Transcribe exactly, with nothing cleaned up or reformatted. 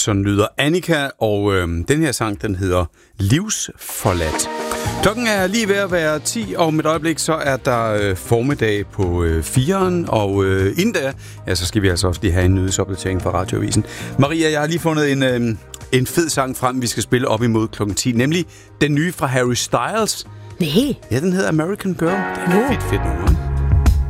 sådan lyder Annika, og øh, den her sang, den hedder Livsforladt. Klokken er lige ved at være ti, og om et øjeblik, så er der øh, formiddag på øh, firen, og øh, inden da, ja, så skal vi altså også lige have en nyhedsopdatering fra Radioavisen. Maria, jeg har lige fundet en, øh, en fed sang frem, vi skal spille op imod klokken ti, nemlig den nye fra Harry Styles. Nej. Ja, den hedder American Girl. Det er et fedt, fedt nummer.